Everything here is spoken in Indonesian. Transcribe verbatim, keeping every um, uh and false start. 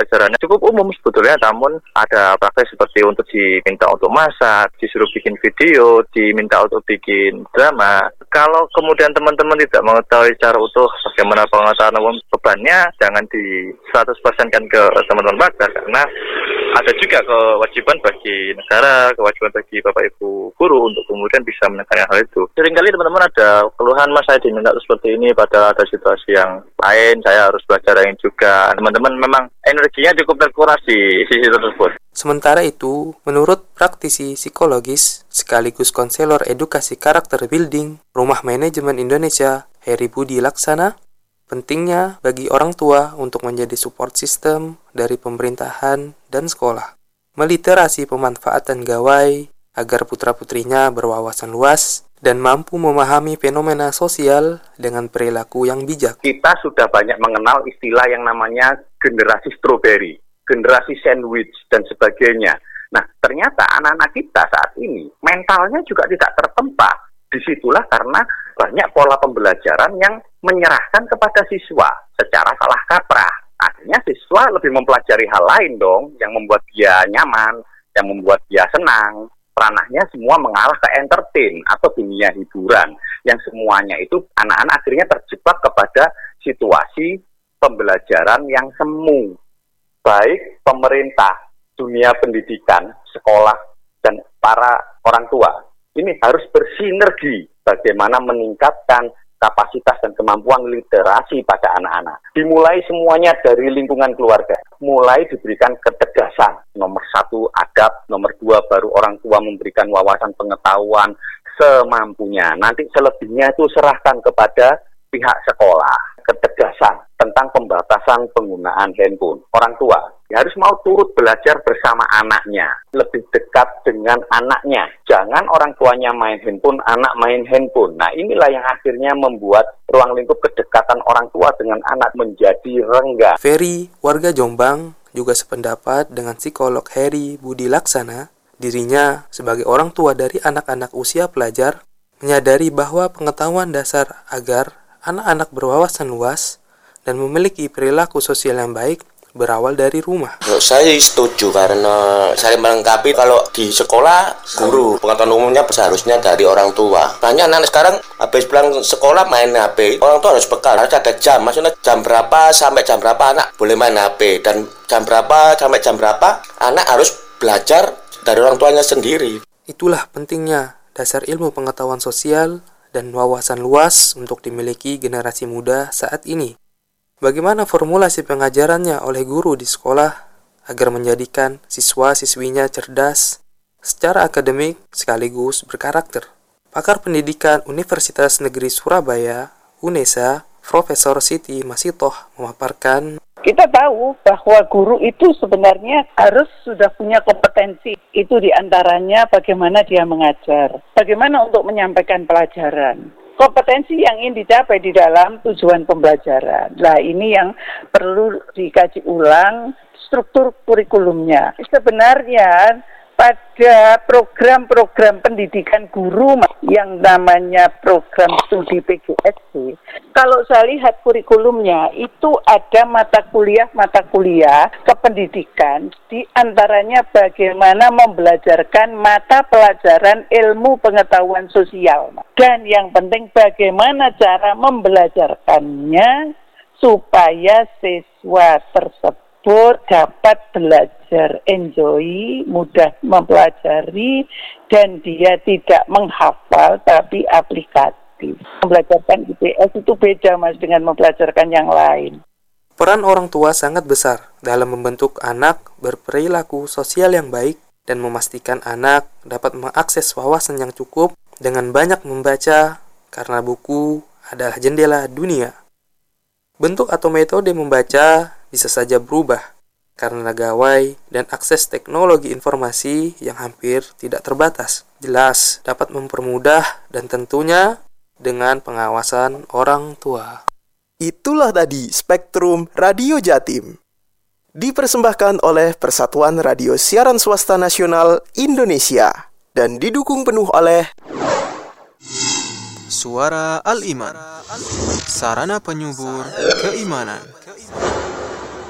pembelajarannya cukup umum sebetulnya, namun ada praktek seperti untuk diminta untuk masak, disuruh bikin video, diminta untuk bikin drama. Kalau kemudian teman-teman tidak mengetahui secara utuh bagaimana pengetahuan umum, bebannya jangan di seratus persen kan ke teman-teman pelajar, karena ada juga kewajiban bagi negara, kewajiban bagi Bapak Ibu guru untuk kemudian bisa menekan hal itu. Seringkali teman-teman ada keluhan, Mas saya diminta seperti ini, padahal ada situasi yang lain, saya harus belajar yang juga. Teman-teman memang energinya cukup terkuras di sisi tersebut. Sementara itu, menurut praktisi psikologis sekaligus konselor edukasi karakter building Rumah Manajemen Indonesia, Heri Budi Laksana, pentingnya bagi orang tua untuk menjadi support system dari pemerintahan dan sekolah, meliterasi pemanfaatan gawai agar putra-putrinya berwawasan luas dan mampu memahami fenomena sosial dengan perilaku yang bijak. Kita sudah banyak mengenal istilah yang namanya generasi strawberry, generasi sandwich, dan sebagainya. Nah, ternyata anak-anak kita saat ini mentalnya juga tidak tertempa. Disitulah karena banyak pola pembelajaran yang menyerahkan kepada siswa secara salah kaprah. Akhirnya siswa lebih mempelajari hal lain dong, yang membuat dia nyaman, yang membuat dia senang. Ranahnya semua mengarah ke entertain atau dunia hiburan, yang semuanya itu anak-anak akhirnya terjebak kepada situasi pembelajaran yang semu. Baik pemerintah, dunia pendidikan, sekolah, dan para orang tua ini harus bersinergi bagaimana meningkatkan kapasitas dan kemampuan literasi pada anak-anak. Dimulai semuanya dari lingkungan keluarga. Mulai diberikan ketegasan. Nomor satu adab, nomor dua baru orang tua memberikan wawasan pengetahuan semampunya. Nanti selebihnya itu serahkan kepada pihak sekolah. Ketegasan tentang pembatasan penggunaan handphone. Orang tua ya harus mau turut belajar bersama anaknya, lebih dekat dengan anaknya. Jangan orang tuanya main handphone, anak main handphone. Nah, inilah yang akhirnya membuat ruang lingkup kedekatan orang tua dengan anak menjadi renggang. Ferry, warga Jombang, juga sependapat dengan psikolog Heri Budi Laksana. Dirinya sebagai orang tua dari anak-anak usia pelajar menyadari bahwa pengetahuan dasar agar anak-anak berwawasan luas dan memiliki perilaku sosial yang baik berawal dari rumah. Saya setuju karena saya melengkapi kalau di sekolah guru pengetahuan umumnya seharusnya dari orang tua. Banyak anak sekarang habis pulang sekolah main H P. Orang tua harus bekal, harus ada jam. Maksudnya jam berapa sampai jam berapa anak boleh main H P dan jam berapa sampai jam berapa anak harus belajar dari orang tuanya sendiri. Itulah pentingnya dasar ilmu pengetahuan sosial dan wawasan luas untuk dimiliki generasi muda saat ini. Bagaimana formulasi pengajarannya oleh guru di sekolah agar menjadikan siswa-siswinya cerdas secara akademik sekaligus berkarakter? Pakar Pendidikan Universitas Negeri Surabaya, UNESA, Profesor Siti Masitoh memaparkan, kita tahu bahwa guru itu sebenarnya harus sudah punya kompetensi. Itu diantaranya bagaimana dia mengajar, bagaimana untuk menyampaikan pelajaran. Kompetensi yang ingin dicapai di dalam tujuan pembelajaran. Nah, ini yang perlu dikaji ulang struktur kurikulumnya. Sebenarnya pada program-program pendidikan guru yang namanya program studi P G S D, kalau saya lihat kurikulumnya itu ada mata kuliah-mata kuliah kependidikan, di antaranya bagaimana membelajarkan mata pelajaran ilmu pengetahuan sosial. Dan yang penting bagaimana cara membelajarkannya supaya siswa tersebut dapat belajar, enjoy, mudah mempelajari, dan dia tidak menghafal tapi aplikatif. Membelajarkan I P S itu beda Mas dengan mempelajarkan yang lain. Peran orang tua sangat besar dalam membentuk anak berperilaku sosial yang baik dan memastikan anak dapat mengakses wawasan yang cukup dengan banyak membaca karena buku adalah jendela dunia. Bentuk atau metode membaca bisa saja berubah karena gawai dan akses teknologi informasi yang hampir tidak terbatas. Jelas dapat mempermudah dan tentunya dengan pengawasan orang tua. Itulah tadi Spektrum Radio Jatim. Dipersembahkan oleh Persatuan Radio Siaran Swasta Nasional Indonesia dan didukung penuh oleh Suara Al-Iman, sarana penyubur keimanan.